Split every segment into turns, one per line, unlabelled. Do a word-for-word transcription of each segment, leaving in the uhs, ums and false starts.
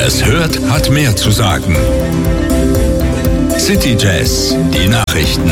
Wer es hört, hat mehr zu sagen. City Jazz, die Nachrichten.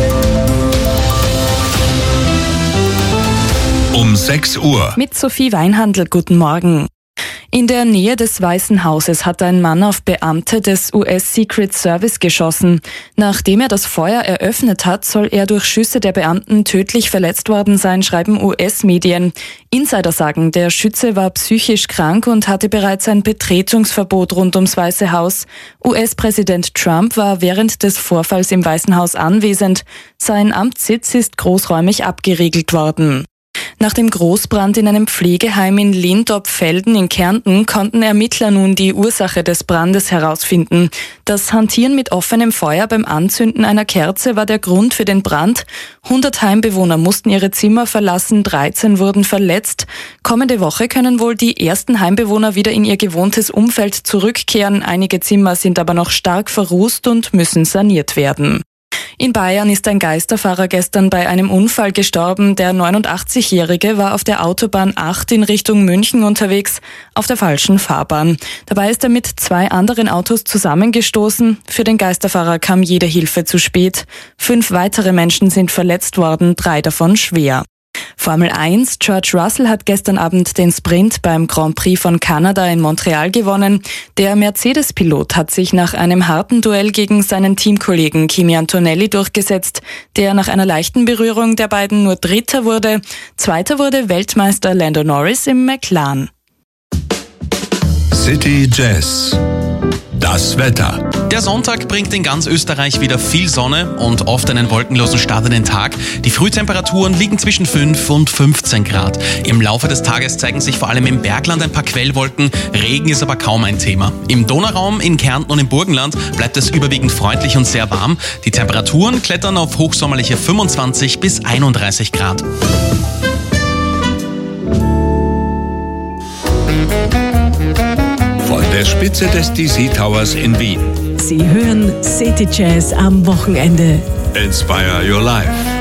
Um sechs Uhr.
Mit Sophie Weinhandl, guten Morgen. In der Nähe des Weißen Hauses hat ein Mann auf Beamte des U S Secret Service geschossen. Nachdem er das Feuer eröffnet hat, soll er durch Schüsse der Beamten tödlich verletzt worden sein, schreiben U S-Medien. Insider sagen, der Schütze war psychisch krank und hatte bereits ein Betretungsverbot rund ums Weiße Haus. U S-Präsident Trump war während des Vorfalls im Weißen Haus anwesend. Sein Amtssitz ist großräumig abgeriegelt worden. Nach dem Großbrand in einem Pflegeheim in Lindorpfelden in Kärnten konnten Ermittler nun die Ursache des Brandes herausfinden. Das Hantieren mit offenem Feuer beim Anzünden einer Kerze war der Grund für den Brand. hundert Heimbewohner mussten ihre Zimmer verlassen, dreizehn wurden verletzt. Kommende Woche können wohl die ersten Heimbewohner wieder in ihr gewohntes Umfeld zurückkehren. Einige Zimmer sind aber noch stark verrußt und müssen saniert werden. In Bayern ist ein Geisterfahrer gestern bei einem Unfall gestorben. Der neunundachtzigjährige war auf der Autobahn acht in Richtung München unterwegs, auf der falschen Fahrbahn. Dabei ist er mit zwei anderen Autos zusammengestoßen. Für den Geisterfahrer kam jede Hilfe zu spät. Fünf weitere Menschen sind verletzt worden, drei davon schwer. Formel eins, George Russell hat gestern Abend den Sprint beim Grand Prix von Kanada in Montreal gewonnen. Der Mercedes-Pilot hat sich nach einem harten Duell gegen seinen Teamkollegen Kimi Antonelli durchgesetzt, der nach einer leichten Berührung der beiden nur Dritter wurde. Zweiter wurde Weltmeister Lando Norris im McLaren.
City Jazz. Das Wetter.
Der Sonntag bringt in ganz Österreich wieder viel Sonne und oft einen wolkenlosen Start in den Tag. Die Frühtemperaturen liegen zwischen fünf und fünfzehn Grad. Im Laufe des Tages zeigen sich vor allem im Bergland ein paar Quellwolken. Regen ist aber kaum ein Thema. Im Donauraum, in Kärnten und im Burgenland bleibt es überwiegend freundlich und sehr warm. Die Temperaturen klettern auf hochsommerliche fünfundzwanzig bis einunddreißig Grad.
Von der Spitze des D C Towers in Wien.
Sie hören City Jazz am Wochenende.
Inspire your life.